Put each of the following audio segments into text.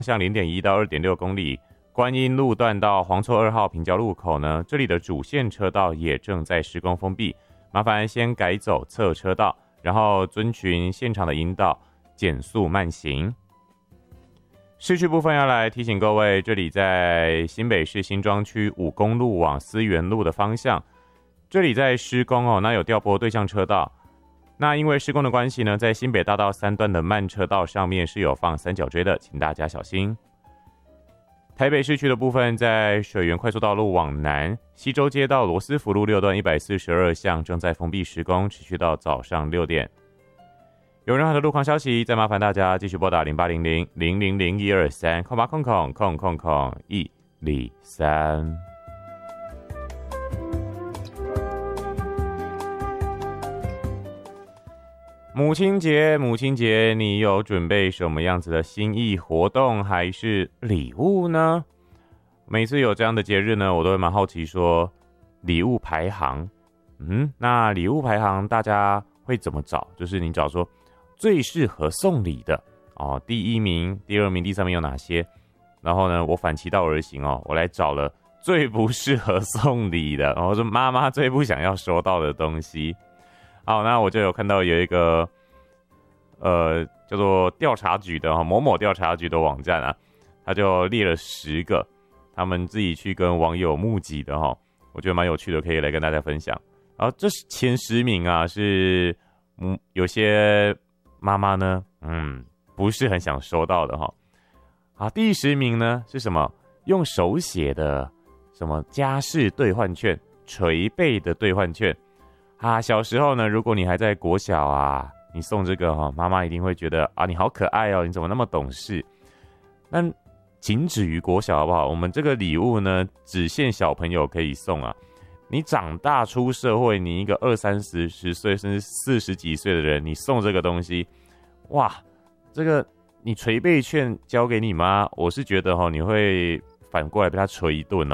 向0.1到2.6公里，观音路段到黄厝2号平交路口呢，这里的主线车道也正在施工封闭，麻烦先改走侧车道，然后遵循现场的引导，减速慢行。市区部分要来提醒各位，这里在新北市新庄区5公路往思源路的方向，这里在施工哦，那有调拨对向车道。那因为施工的关系呢，在新北大道3段的慢车道上面是有放三角锥的，请大家小心。台北市区的部分，在水源快速道路往南，西周街道罗斯福路6段142巷正在封闭施工，持续到早上6点。有任何的路况消息，再麻烦大家继续拨打0800-000-123，000123。母亲节，你有准备什么样子的心意活动还是礼物呢？每次有这样的节日呢，我都会蛮好奇说礼物排行。那礼物排行大家会怎么找？就是你找说最适合送礼的哦，第1名、第2名、第3名有哪些？然后呢，我反其道而行哦，我来找了最不适合送礼的，然后说妈妈最不想要收到的东西。好，那我就有看到有一个叫做调查局的某某调查局的网站啊，他就列了10个他们自己去跟网友募集的我觉得蛮有趣的，可以来跟大家分享。然后这前10名啊是有些妈妈呢不是很想收到的好，第10名呢是什么？用手写的什么家事兑换券、捶背的兑换券。小时候呢，如果你还在国小啊，你送这个妈妈一定会觉得你好可爱哦，你怎么那么懂事？那仅止于国小好不好？我们这个礼物呢，只限小朋友可以送啊。你长大出社会，你一个20-30岁甚至40几岁的人，你送这个东西，哇，这个你捶背券交给你妈，我是觉得你会反过来被她捶一顿哦。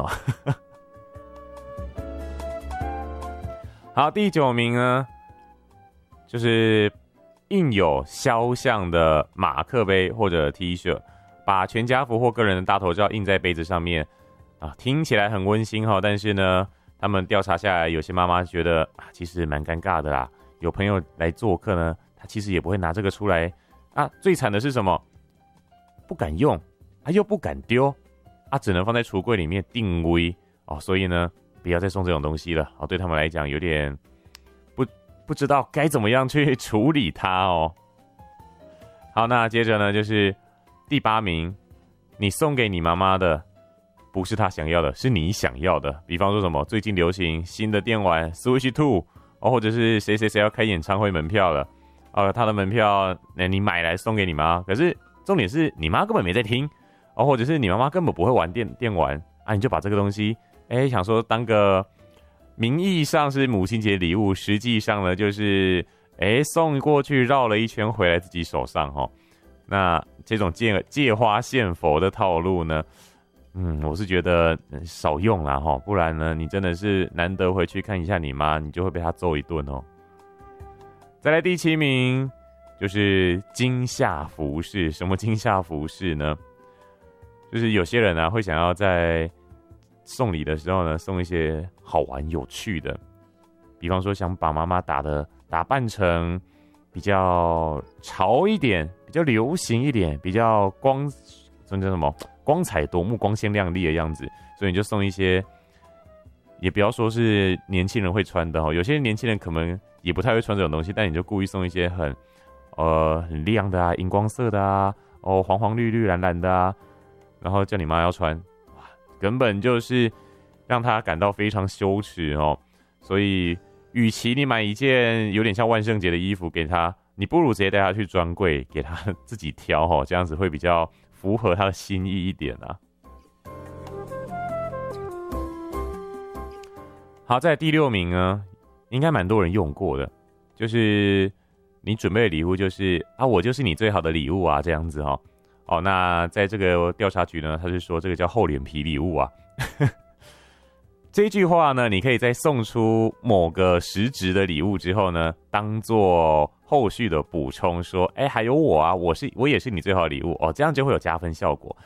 好，第9名呢，就是印有肖像的马克杯或者 T 恤，把全家福或个人的大头照印在杯子上面听起来很温馨但是呢，他们调查下来，有些妈妈觉得其实蛮尴尬的啦。有朋友来做客呢，他其实也不会拿这个出来最惨的是什么？不敢用又不敢丢只能放在橱柜里面定位所以呢，不要再送这种东西了对他们来讲有点不知道该怎么样去处理它好，那接着呢就是第8名，你送给你妈妈的不是她想要的，是你想要的。比方说什么最近流行新的电玩 Switch 2或者是谁要开演唱会门票了他的门票你买来送给你妈，可是重点是你妈根本没在听或者是你妈妈根本不会玩电玩你就把这个东西想说当个名义上是母亲节礼物，实际上呢就是送过去绕了一圈回来自己手上那这种借花献佛的套路呢我是觉得少用啦不然呢你真的是难得回去看一下你妈，你就会被她揍一顿再来第7名就是惊吓服饰。什么惊吓服饰呢？就是有些人会想要在送礼的时候呢，送一些好玩有趣的，比方说想把妈妈打扮成比较潮一点，比较流行一点，比较光彩夺目、光鲜亮丽的样子，所以你就送一些，也不要说是年轻人会穿的有些年轻人可能也不太会穿这种东西，但你就故意送一些很亮的荧光色的黄黄绿绿蓝蓝的然后叫你妈要穿。根本就是让他感到非常羞耻所以与其你买一件有点像万圣节的衣服给他，你不如直接带他去专柜给他自己挑这样子会比较符合他的心意一点好，在第6名呢，应该蛮多人用过的，就是你准备的礼物就是我就是你最好的礼物这样子那在这个调查局呢，他是说这个叫厚脸皮礼物这句话呢，你可以在送出某个实质的礼物之后呢，当做后续的补充说，还有我啊，我也是你最好的礼物哦，这样就会有加分效果。